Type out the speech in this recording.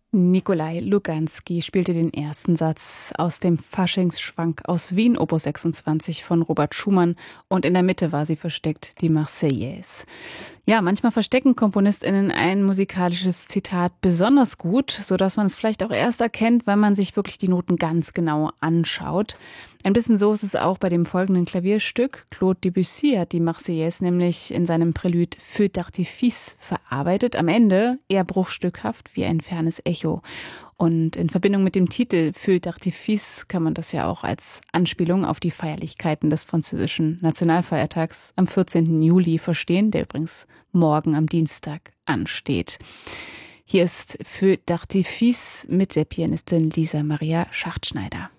Nikolai Luganski spielte den ersten Satz aus dem Faschingsschwank aus Wien, Opus 26 von Robert Schumann, und in der Mitte war sie versteckt, die Marseillaise. Ja, manchmal verstecken KomponistInnen ein musikalisches Zitat besonders gut, sodass man es vielleicht auch erst erkennt, wenn man sich wirklich die Noten ganz genau anschaut. Ein bisschen so ist es auch bei dem folgenden Klavierstück. Claude Debussy hat die Marseillaise nämlich in seinem Prélude Feu d'artifice verarbeitet. Am Ende eher bruchstückhaft wie ein fernes Echo. Und in Verbindung mit dem Titel Feu d'artifice kann man das ja auch als Anspielung auf die Feierlichkeiten des französischen Nationalfeiertags am 14. Juli verstehen, der übrigens morgen am Dienstag ansteht. Hier ist Feu d'artifice mit der Pianistin Lisa Maria Schachtschneider.